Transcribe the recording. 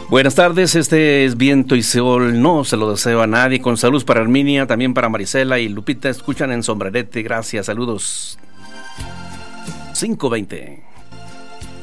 Buenas tardes, este es Viento y Sol, no se lo deseo a nadie, con salud para Herminia, también para Marisela y Lupita, escuchan en Sombrerete, gracias, saludos. 5:20.